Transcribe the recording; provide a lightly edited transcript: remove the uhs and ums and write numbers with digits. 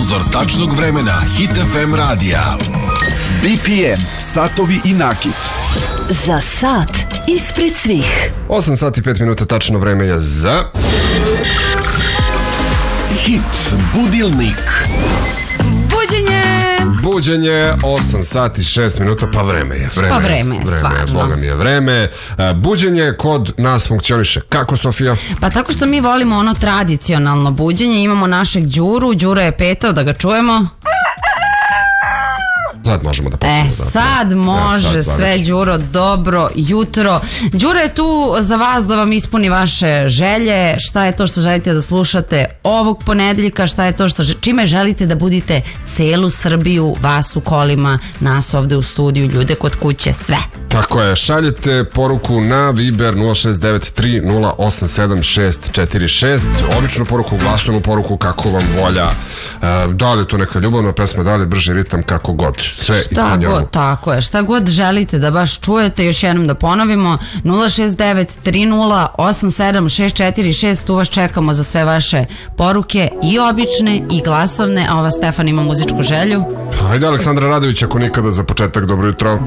Sponzor tačnog vremena Hit FM radija. BPM, satovi i nakit. Za sat ispred svih. 8 sati 5 minuta tačno vreme je za... Hit budilnik. Buđenje 8 sati 6 minuta, pa vreme je. Vreme je, stvarno. Boga mi je vreme. Buđenje kod nas funkcioniše kako, Sofija? Pa tako što mi volimo ono tradicionalno buđenje. Imamo našeg Đuru. Đura je petao, da ga čujemo. Sad možemo da počnemo. Sad može sve, Đuro, dobro jutro. Đura je tu za vas da vam ispuni vaše želje. Šta je to što želite da slušate ovog ponedeljka? Šta je to čime želite da budite celu Srbiju, vas u kolima, nas ovde u studiju, ljude kod kuće, sve. Tako je, šaljete poruku na Viber 0693087646, običnu poruku, glasovnu poruku, kako vam volja, da li to neka ljubavna pesma, da li brži ritam, kako god, sve ispunjamo. Tako je, šta god želite da baš čujete, još jednom da ponovimo, 06930876646, tu vas čekamo za sve vaše poruke, i obične i glasovne, a ova Stefan ima muzičku želju. Ajde, Aleksandra Radović, ako nikada, za početak, dobro jutro.